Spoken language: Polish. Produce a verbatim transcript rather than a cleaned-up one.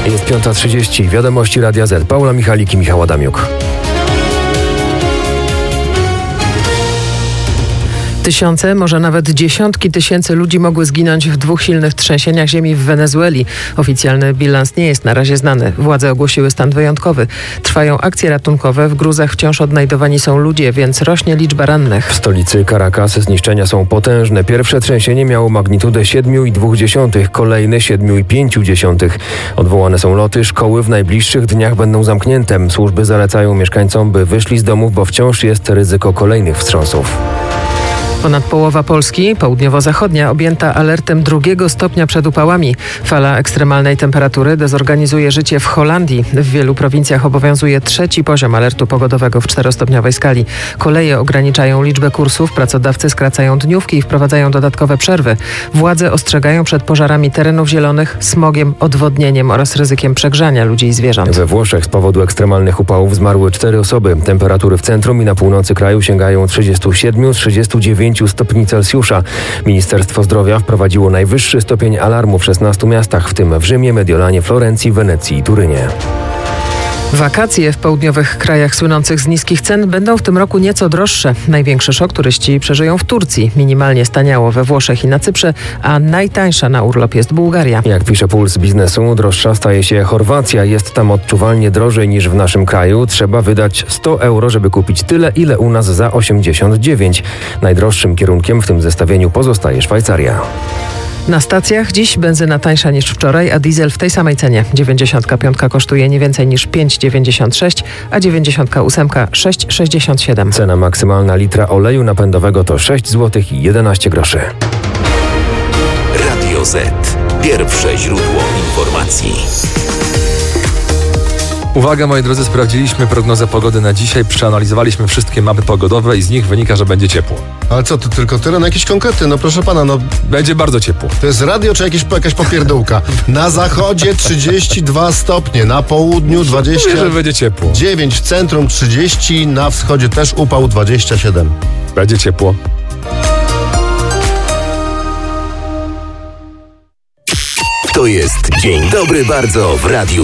Jest piąta trzydzieści. Wiadomości Radia Z. Paula Michalik i Michał Adamiuk. Tysiące, może nawet dziesiątki tysięcy ludzi mogły zginąć w dwóch silnych trzęsieniach ziemi w Wenezueli. Oficjalny bilans nie jest na razie znany. Władze ogłosiły stan wyjątkowy. Trwają akcje ratunkowe. W gruzach wciąż odnajdowani są ludzie, więc rośnie liczba rannych. W stolicy Caracas zniszczenia są potężne. Pierwsze trzęsienie miało magnitudę siedem i dwie dziesiątych, kolejne siedem i pięć dziesiątych. Odwołane są loty, szkoły w najbliższych dniach będą zamknięte. Służby zalecają mieszkańcom, by wyszli z domów, bo wciąż jest ryzyko kolejnych wstrząsów. Ponad połowa Polski, południowo-zachodnia, objęta alertem drugiego stopnia przed upałami. Fala ekstremalnej temperatury dezorganizuje życie w Holandii. W wielu prowincjach obowiązuje trzeci poziom alertu pogodowego w czterostopniowej skali. Koleje ograniczają liczbę kursów, pracodawcy skracają dniówki i wprowadzają dodatkowe przerwy. Władze ostrzegają przed pożarami terenów zielonych, smogiem, odwodnieniem oraz ryzykiem przegrzania ludzi i zwierząt. We Włoszech z powodu ekstremalnych upałów zmarły cztery osoby. Temperatury w centrum i na północy kraju sięgają trzydziestu siedmiu do trzydziestu dziewięciu stopni Celsjusza. Ministerstwo Zdrowia wprowadziło najwyższy stopień alarmu w szesnastu miastach, w tym w Rzymie, Mediolanie, Florencji, Wenecji i Turynie. Wakacje w południowych krajach słynących z niskich cen będą w tym roku nieco droższe. Największy szok turyści przeżyją w Turcji. Minimalnie staniało we Włoszech i na Cyprze, a najtańsza na urlop jest Bułgaria. Jak pisze Puls Biznesu, droższa staje się Chorwacja. Jest tam odczuwalnie drożej niż w naszym kraju. Trzeba wydać sto euro, żeby kupić tyle, ile u nas za osiemdziesiąt dziewięć. Najdroższym kierunkiem w tym zestawieniu pozostaje Szwajcaria. Na stacjach dziś benzyna tańsza niż wczoraj, a diesel w tej samej cenie. dziewięćdziesiątka piątka kosztuje nie więcej niż pięć dziewięćdziesiąt sześć, a dziewięćdziesiątka ósemka sześć sześćdziesiąt siedem. Cena maksymalna litra oleju napędowego to sześć złotych i jedenaście groszy. Radio Z. Pierwsze źródło informacji. Uwaga, moi drodzy, sprawdziliśmy prognozę pogody na dzisiaj, przeanalizowaliśmy wszystkie mapy pogodowe i z nich wynika, że będzie ciepło. Ale co, to tylko tyle? No jakieś konkrety, no proszę pana, no... Będzie bardzo ciepło. To jest radio czy jakieś, jakaś popierdółka? Na zachodzie trzydzieści dwa stopnie, na południu dwadzieścia dziewięć, Mówię, że będzie ciepło. w centrum trzydzieści, na wschodzie też upał dwadzieścia siedem. Będzie ciepło. To jest Dzień Dobry Bardzo w Radiu